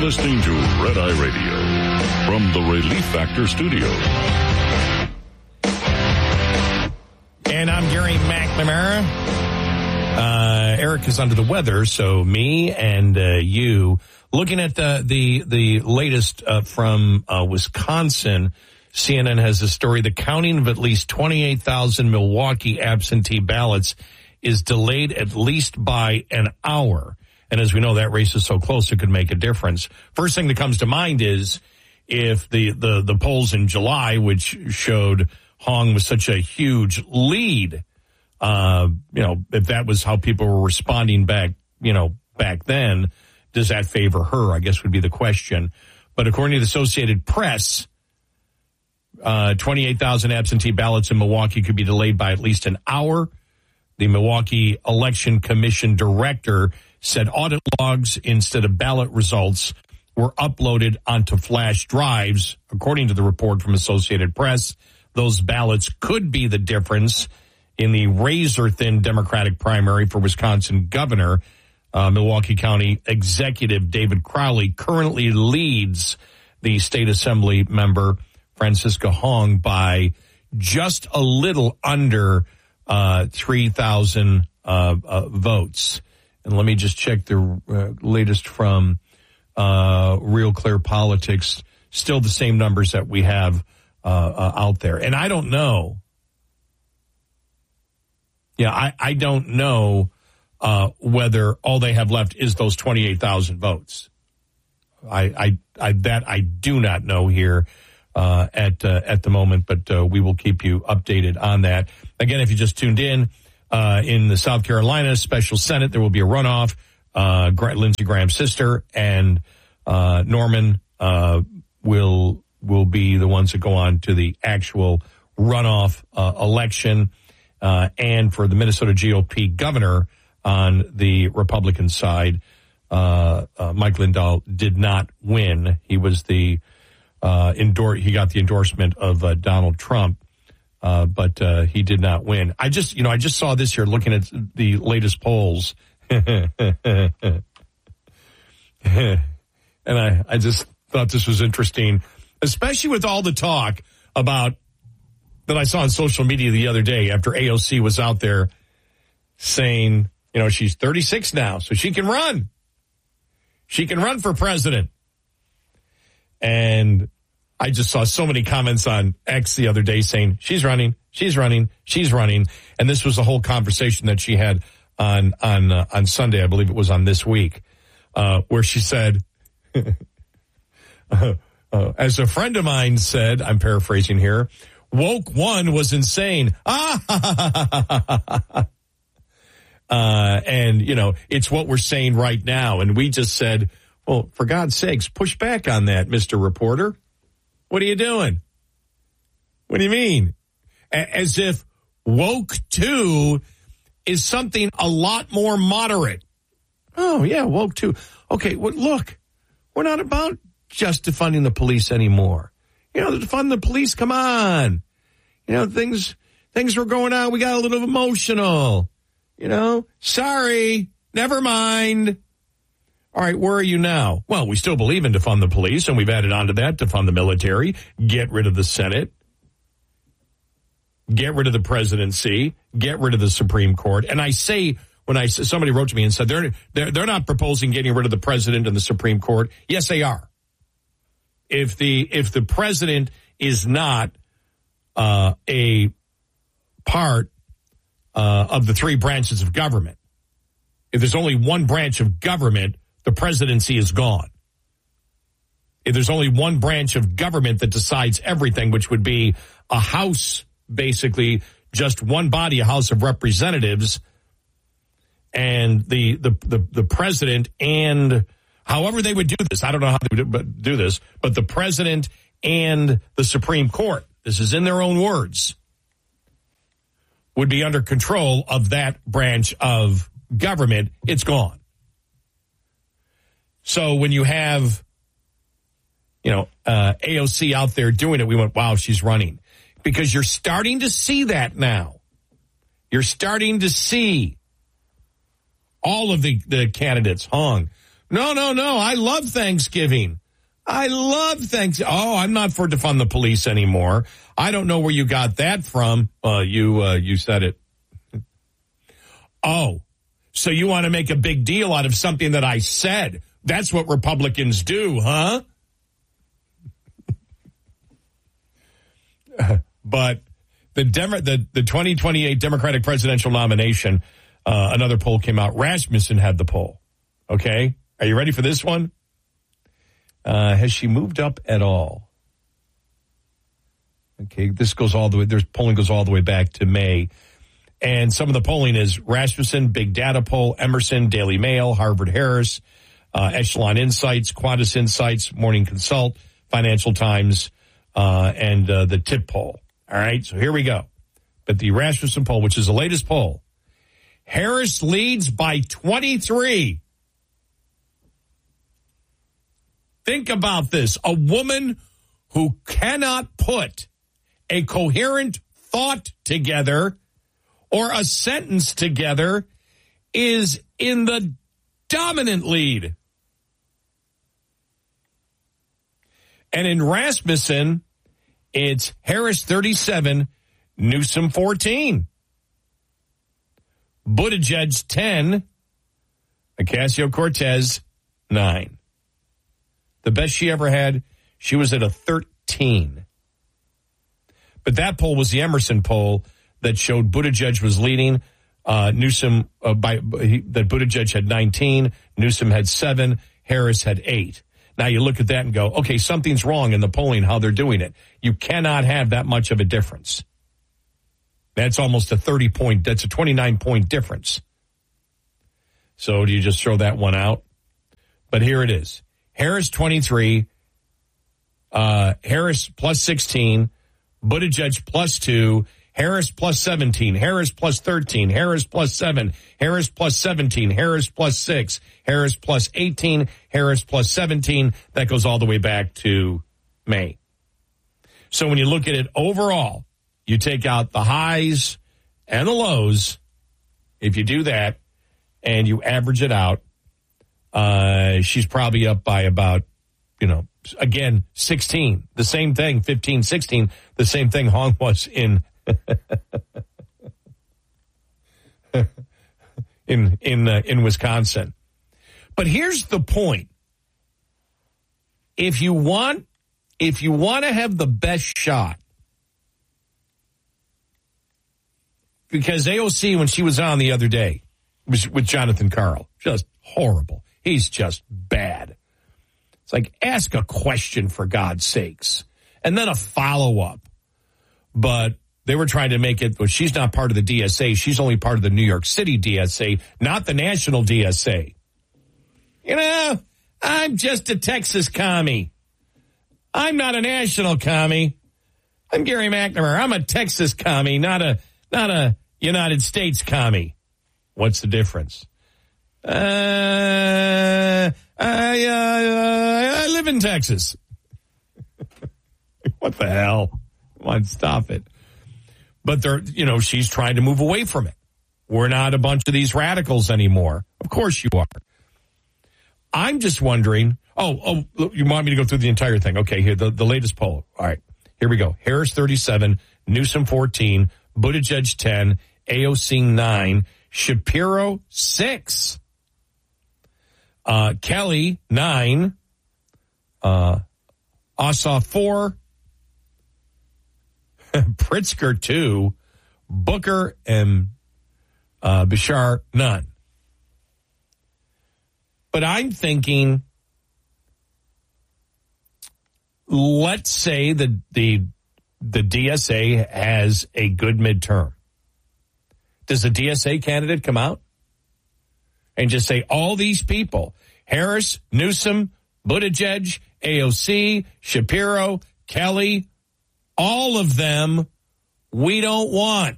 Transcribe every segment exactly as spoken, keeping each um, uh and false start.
listening to Red Eye Radio from the Relief Factor Studios. And I'm Gary McNamara. Uh, Eric is under the weather, so me and uh, you looking at the the the latest uh, from uh, Wisconsin. C N N has a story: the counting of at least twenty-eight thousand Milwaukee absentee ballots is delayed at least by an hour. And as we know, that race is so close, it could make a difference. First thing that comes to mind is if the, the, the polls in July, which showed Hong with such a huge lead, uh, you know, if that was how people were responding back, you know, back then, does that favor her, I guess would be the question. But according to the Associated Press, uh, twenty-eight thousand absentee ballots in Milwaukee could be delayed by at least an hour. The Milwaukee Election Commission director said audit logs instead of ballot results were uploaded onto flash drives. According to the report from Associated Press, those ballots could be the difference in the razor-thin Democratic primary for Wisconsin governor. Uh, Milwaukee County Executive David Crowley currently leads the state assembly member Francisca Hong by just a little under uh, three thousand uh, uh, votes. And let me just check the uh, latest from uh, Real Clear Politics. Still the same numbers that we have uh, uh, out there. And I don't know. Yeah, I, I don't know uh, whether all they have left is those twenty-eight thousand votes. I, I, I that I do not know here uh, at uh, at the moment, but uh, we will keep you updated on that. Again, if you just tuned in. Uh, in the South Carolina Special Senate, there will be a runoff. Uh, Lindsey Graham's sister and uh, Norman uh, will will be the ones that go on to the actual runoff uh, election. Uh, and for the Minnesota G O P governor on the Republican side, uh, uh, Mike Lindell did not win. He was the uh, endor- he got the endorsement of uh, Donald Trump. Uh, but, uh, he did not win. I just, you know, I just saw this here looking at the latest polls. and I, I just thought this was interesting, especially with all the talk about that I saw on social media the other day after A O C was out there saying, you know, she's thirty-six now, so she can run. She can run for president. And I just saw so many comments on X the other day saying, she's running, she's running, she's running. And this was the whole conversation that she had on on uh, on Sunday, I believe it was on This Week, uh, where she said, uh, uh, as a friend of mine said, I'm paraphrasing here, woke one was insane. Ah, uh, and, you know, it's what we're saying right now. And we just said, well, for God's sakes, push back on that, Mister Reporter. What are you doing? What do you mean? A- as if woke two is something a lot more moderate. Oh, yeah, woke two. Okay, well, look, we're not about just defunding the police anymore. You know, defund the police, come on. You know, things things were going on. We got a little emotional. You know, sorry, never mind. All right, where are you now? Well, we still believe in defund the police, and we've added on to that, defund the military, get rid of the Senate, get rid of the presidency, get rid of the Supreme Court. And I say, when I somebody wrote to me and said they're they're they're not proposing getting rid of the president and the Supreme Court. Yes, they are. If the if the president is not uh, a part uh, of the three branches of government, if there's only one branch of government, the presidency is gone. If there's only one branch of government that decides everything, which would be a House, basically just one body, a House of Representatives, and the the the, the president and however they would do this, I don't know how they would do this, but the president and the Supreme Court, this is in their own words, would be under control of that branch of government. It's gone. So when you have, you know, uh, A O C out there doing it, we went, wow, she's running. Because you're starting to see that now. You're starting to see all of the, the candidates, Hong, No, no, no. I love Thanksgiving. I love Thanksgiving. Oh, I'm not for defund the police anymore. I don't know where you got that from. Uh, you, uh, you said it. Oh, so you want to make a big deal out of something that I said. That's what Republicans do, huh? But the, Demo- the the twenty twenty-eight Democratic presidential nomination, uh, another poll came out. Rasmussen had the poll. Okay? Are you ready for this one? Uh, has she moved up at all? Okay, this goes all the way, there's polling goes all the way back to May. And some of the polling is Rasmussen, Big Data Poll, Emerson, Daily Mail, Harvard Harris, uh, Echelon Insights, Qantas Insights, Morning Consult, Financial Times, uh, and uh, the Tip Poll. All right, so here we go. But the Rasmussen poll, which is the latest poll, Harris leads by twenty-three. Think about this. A woman who cannot put a coherent thought together or a sentence together is in the dominant lead. And in Rasmussen, it's Harris thirty-seven, Newsom fourteen. Buttigieg ten, Ocasio-Cortez nine. The best she ever had, she was at a thirteen. But that poll was the Emerson poll that showed Buttigieg was leading. Uh, Newsom, uh, by he, that Buttigieg had nineteen, Newsom had seven, Harris had eight. Now you look at that and go, okay, something's wrong in the polling, how they're doing it. You cannot have that much of a difference. That's almost a thirty point, that's a twenty-nine point difference. So do you just throw that one out? But here it is. Harris twenty-three, uh, Harris plus sixteen, Buttigieg plus two, Harris plus seventeen, Harris plus thirteen, Harris plus seven, Harris plus seventeen, Harris plus six, Harris plus eighteen, Harris plus seventeen. That goes all the way back to May. So when you look at it overall, you take out the highs and the lows. If you do that and you average it out, uh, she's probably up by about, you know, again, sixteen. The same thing, fifteen, sixteen. The same thing Hong was in in in uh, in Wisconsin. But here's the point. If you want if you want to have the best shot, because A O C, when she was on the other day, was with Jonathan Karl, just horrible. He's just bad. It's like, ask a question for God's sakes, and then a follow-up. But they were trying to make it, well, she's not part of the D S A. She's only part of the New York City D S A, not the national D S A. You know, I'm just a Texas commie. I'm not a national commie. I'm Gary McNamara. I'm a Texas commie, not a not a United States commie. What's the difference? Uh, I, uh, I live in Texas. What the hell? Come on, stop it. But they're, you know, she's trying to move away from it. We're not a bunch of these radicals anymore. Of course you are. I'm just wondering. Oh, oh, you want me to go through the entire thing? Okay, here, the, the latest poll. All right, here we go. Harris thirty-seven, Newsom fourteen, Buttigieg ten, A O C nine, Shapiro six, uh, Kelly nine, uh, Ossoff four, Pritzker two, Booker and uh, Bashar none. But I'm thinking, let's say that the the D S A has a good midterm. Does the D S A candidate come out and just say, all these people, Harris, Newsom, Buttigieg, A O C, Shapiro, Kelly, all of them we don't want.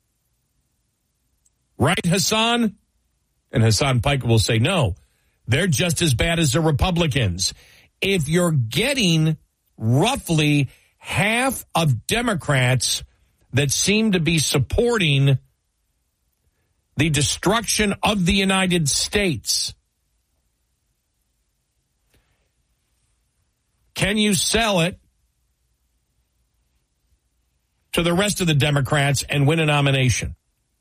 Right, Hassan? And Hassan Piker will say, no, they're just as bad as the Republicans. If you're getting roughly half of Democrats that seem to be supporting the destruction of the United States, Can you sell it to the rest of the Democrats and win a nomination?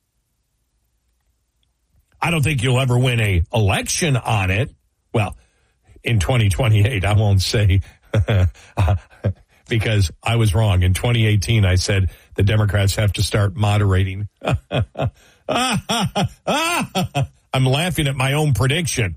I don't think you'll ever win a election on it. Well, in twenty twenty-eight, I won't say because I was wrong. In twenty eighteen, I said the Democrats have to start moderating. I'm laughing at my own prediction.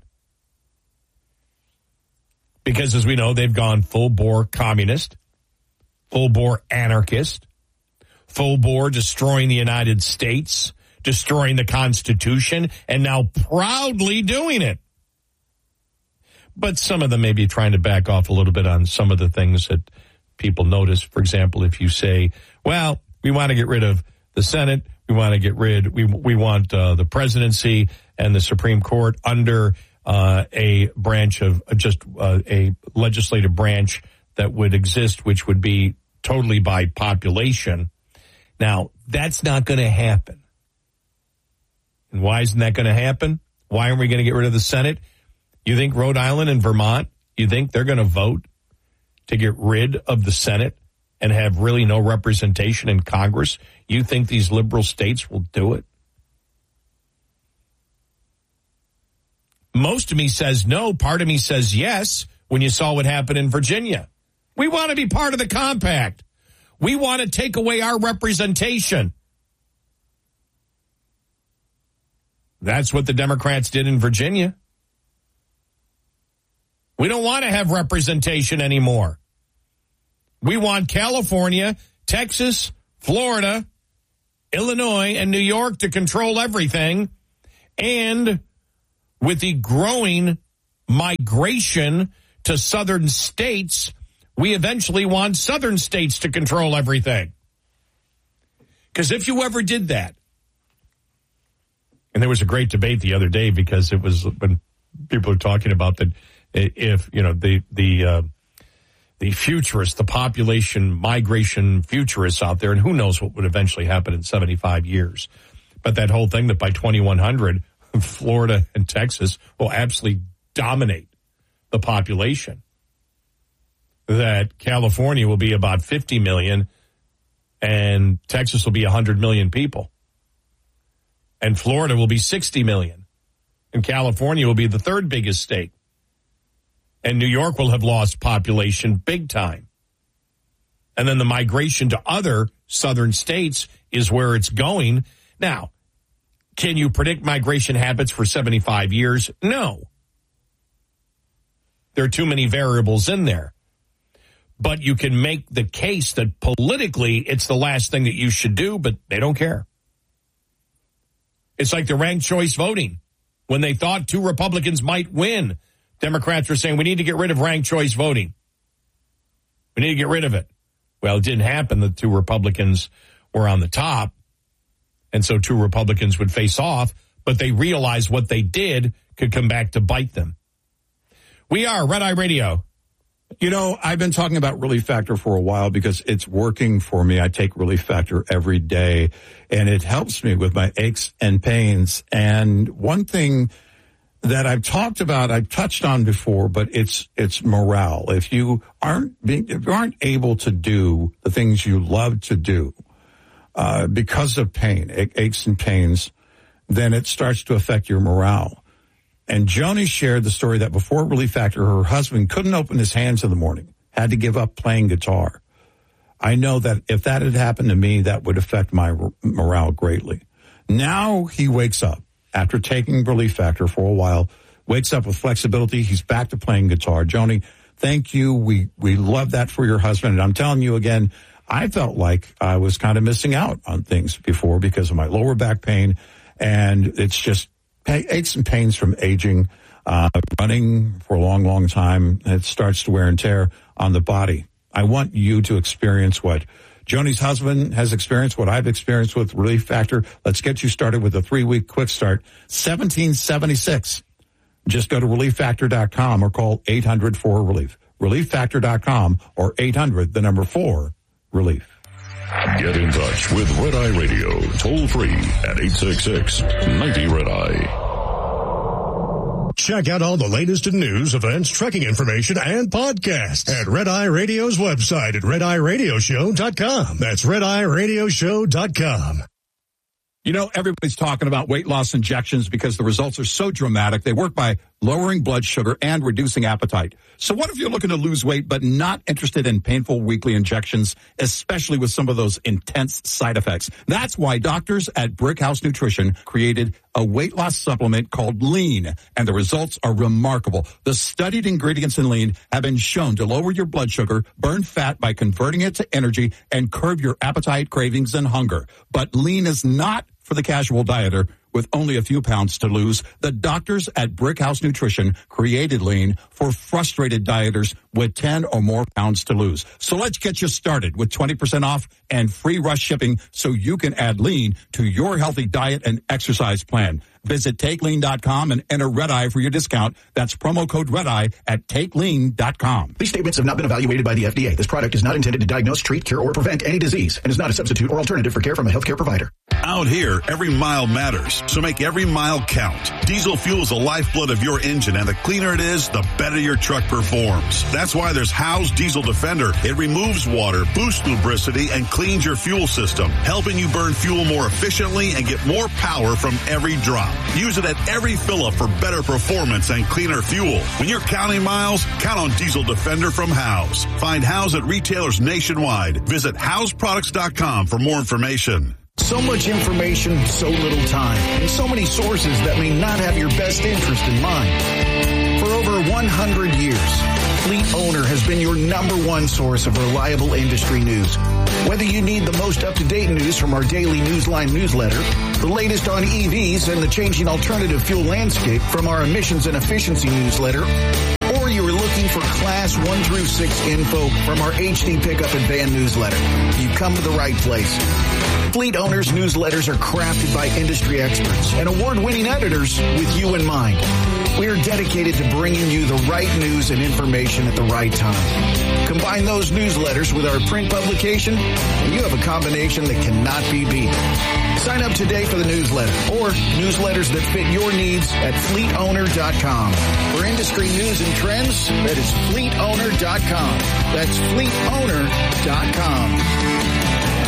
Because, as we know, they've gone full-bore communist, full-bore anarchist, full-bore destroying the United States, destroying the Constitution, and now proudly doing it. But some of them may be trying to back off a little bit on some of the things that people notice. For example, if you say, well, we want to get rid of the Senate, we want to get rid, we we want uh, the presidency and the Supreme Court under uh, a branch of, uh, just uh, a legislative branch that would exist, which would be totally by population. Now, that's not going to happen. And why isn't that going to happen? Why aren't we going to get rid of the Senate? You think Rhode Island and Vermont, you think they're going to vote to get rid of the Senate and have really no representation in Congress? You think these liberal states will do it? Most of me says no. Part of me says yes when you saw what happened in Virginia. We want to be part of the compact. We want to take away our representation. That's what the Democrats did in Virginia. We don't want to have representation anymore. We want California, Texas, Florida, Illinois, and New York to control everything. And with the growing migration to southern states, we eventually want southern states to control everything. Because if you ever did that, and there was a great debate the other day because it was when people were talking about that if, you know, the, the, uh, the futurists, the population migration futurists out there, and who knows what would eventually happen in seventy-five years. But that whole thing that by twenty-one hundred, Florida and Texas will absolutely dominate the population. That California will be about fifty million and Texas will be one hundred million people. And Florida will be sixty million. And California will be the third biggest state. And New York will have lost population big time. And then the migration to other southern states is where it's going. Now, can you predict migration habits for seventy-five years? No. There are too many variables in there. But you can make the case that politically it's the last thing that you should do, but they don't care. It's like the ranked choice voting. When they thought two Republicans might win, Democrats were saying we need to get rid of ranked choice voting. We need to get rid of it. Well, it didn't happen. The two Republicans were on the top, and so two Republicans would face off, but they realized what they did could come back to bite them. We are Red Eye Radio. You know, I've been talking about Relief Factor for a while because it's working for me. I take Relief Factor every day, and it helps me with my aches and pains. And one thing that I've talked about, I've touched on before, but it's it's morale. If you aren't being, if you aren't able to do the things you love to do uh, because of pain, aches and pains, then it starts to affect your morale. And Joni shared the story that before Relief Factor, her husband couldn't open his hands in the morning, had to give up playing guitar. I know that if that had happened to me, that would affect my morale greatly. Now he wakes up after taking Relief Factor for a while, wakes up with flexibility. He's back to playing guitar. Joni, thank you. We, we love that for your husband. And I'm telling you again, I felt like I was kind of missing out on things before because of my lower back pain. And it's just aches and pains from aging, uh, running for a long, long time. It starts to wear and tear on the body. I want you to experience what Joni's husband has experienced, what I've experienced with Relief Factor. Let's get you started with a three-week quick start. seventeen seventy-six. Just go to relief factor dot com or call eight hundred four relief. relief factor dot com or eight hundred, the number four, relief. Get in touch with Red Eye Radio, toll free at eight six six, ninety Red Eye. Check out all the latest in news, events, trekking information, and podcasts at Red Eye Radio's website at red eye radio show dot com. That's red eye radio show dot com. You know, everybody's talking about weight loss injections because the results are so dramatic. They work by lowering blood sugar and reducing appetite. So what if you're looking to lose weight but not interested in painful weekly injections, especially with some of those intense side effects? That's why doctors at Brickhouse Nutrition created a weight loss supplement called Lean, and the results are remarkable. The studied ingredients in Lean have been shown to lower your blood sugar, burn fat by converting it to energy, and curb your appetite, cravings, and hunger. But Lean is not for the casual dieter with only a few pounds to lose. The doctors at Brickhouse Nutrition created Lean for frustrated dieters with ten or more pounds to lose. So let's get you started with twenty percent off and free rush shipping so you can add Lean to your healthy diet and exercise plan. Visit take lean dot com and enter Red Eye for your discount. That's promo code Red Eye at take lean dot com. These statements have not been evaluated by the F D A. This product is not intended to diagnose, treat, cure, or prevent any disease and is not a substitute or alternative for care from a healthcare provider. Out here, every mile matters, so make every mile count. Diesel fuel is the lifeblood of your engine, and the cleaner it is, the better your truck performs. That's why there's Howe's Diesel Defender. It removes water, boosts lubricity, and cleans your fuel system, helping you burn fuel more efficiently and get more power from every drop. Use it at every fill-up for better performance and cleaner fuel. When you're counting miles, count on Diesel Defender from Howe's. Find Howe's at retailers nationwide. Visit Howe's Products dot com for more information. So much information, so little time, and so many sources that may not have your best interest in mind. For over one hundred years, Fleet Owner has been your number one source of reliable industry news. Whether you need the most up-to-date news from our daily Newsline newsletter, the latest on E Vs and the changing alternative fuel landscape from our emissions and efficiency newsletter, or you are looking for class one through six info from our H D pickup and van newsletter, you've come to the right place. Fleet Owners newsletters are crafted by industry experts and award-winning editors with you in mind. We are dedicated to bringing you the right news and information at the right time. Combine those newsletters with our print publication, and you have a combination that cannot be beat. Sign up today for the newsletter or newsletters that fit your needs at fleet owner dot com. For industry news and trends, that is fleet owner dot com. That's fleet owner dot com.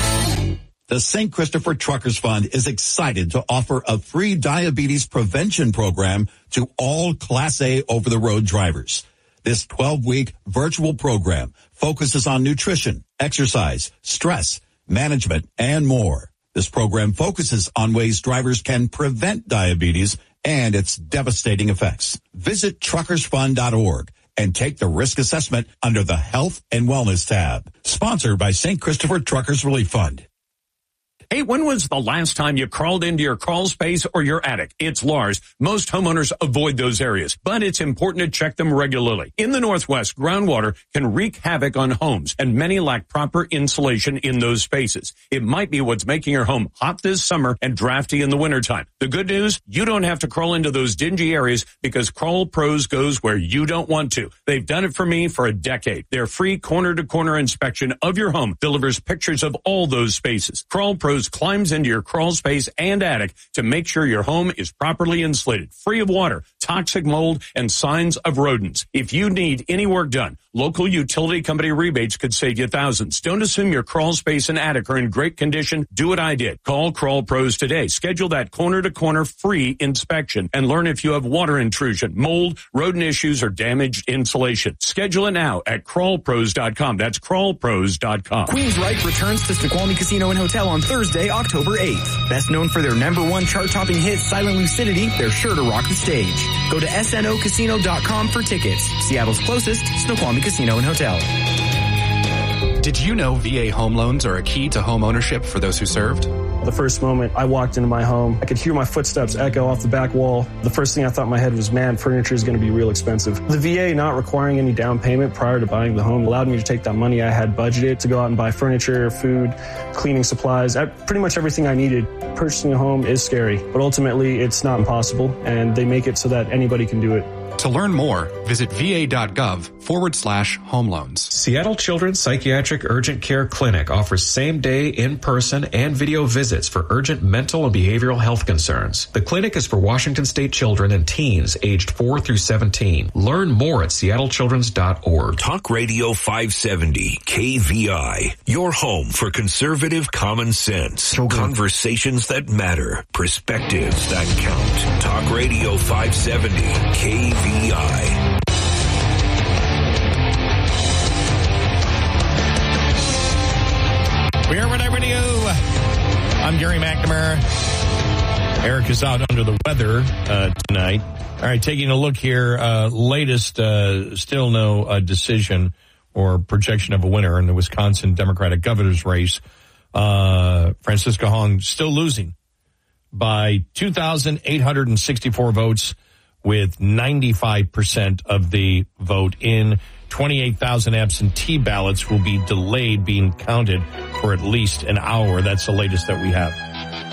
The Saint Christopher Truckers Fund is excited to offer a free diabetes prevention program to all Class A over-the-road drivers. This twelve-week virtual program focuses on nutrition, exercise, stress, management, and more. This program focuses on ways drivers can prevent diabetes and its devastating effects. Visit truckers fund dot org and take the risk assessment under the Health and Wellness tab. Sponsored by Saint Christopher Truckers Relief Fund. Hey, when was the last time you crawled into your crawl space or your attic? It's Lars. Most homeowners avoid those areas, but it's important to check them regularly. In the Northwest, groundwater can wreak havoc on homes, and many lack proper insulation in those spaces. It might be what's making your home hot this summer and drafty in the wintertime. The good news, you don't have to crawl into those dingy areas because Crawl Pros goes where you don't want to. They've done it for me for a decade. Their free corner-to-corner inspection of your home delivers pictures of all those spaces. Crawl Pros climbs into your crawl space and attic to make sure your home is properly insulated, free of water, toxic mold, and signs of rodents. If you need any work done, local utility company rebates could save you thousands. Don't assume your crawl space and attic are in great condition. Do what I did. Call Crawl Pros today. Schedule that corner-to-corner free inspection and learn if you have water intrusion, mold, rodent issues, or damaged insulation. Schedule it now at crawl pros dot com. That's crawl pros dot com. Queensryche returns to Snoqualmie Casino and Hotel on Thursday, October eighth. Best known for their number one chart-topping hit, Silent Lucidity, they're sure to rock the stage. Go to S N O casino dot com for tickets. Seattle's closest, Snoqualmie Casino and Hotel. Did you know V A home loans are a key to home ownership for those who served? The first moment I walked into my home, I could hear my footsteps echo off the back wall. The first thing I thought in my head was, man, furniture is going to be real expensive. The V A not requiring any down payment prior to buying the home allowed me to take that money I had budgeted to go out and buy furniture, food, cleaning supplies, pretty much everything I needed. Purchasing a home is scary, but ultimately it's not impossible, and they make it so that anybody can do it. To learn more, visit va.gov forward slash home loans. Seattle Children's Psychiatric Urgent Care Clinic offers same-day, in-person, and video visits for urgent mental and behavioral health concerns. The clinic is for Washington State children and teens aged four through seventeen. Learn more at seattle children's dot org. Talk Radio five seventy, K V I. Your home for conservative common sense. Conversations that matter. Perspectives that count. Talk Radio five seventy, K V I. We are Red Eye Radio. I'm Gary McNamara. Eric is out under the weather uh, tonight. All right, taking a look here. Uh, latest, uh, still no uh, decision or projection of a winner in the Wisconsin Democratic governor's race. Uh, Francisca Hong still losing by two thousand eight hundred sixty-four votes with ninety-five percent of the vote in. twenty-eight thousand absentee ballots will be delayed being counted for at least an hour. That's the latest that we have.